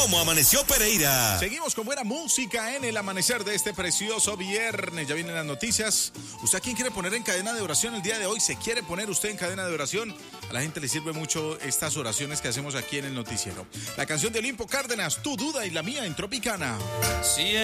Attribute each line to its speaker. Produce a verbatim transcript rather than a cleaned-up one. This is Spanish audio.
Speaker 1: ¿Cómo amaneció Pereira?
Speaker 2: Seguimos con buena música en el amanecer de este precioso viernes. Ya vienen las noticias. ¿Usted a quién quiere poner en cadena de oración el día de hoy? ¿Se quiere poner usted en cadena de oración? A la gente le sirve mucho estas oraciones que hacemos aquí en el noticiero. La canción de Olimpo Cárdenas, Tu duda y la mía en Tropicana.
Speaker 3: Sí,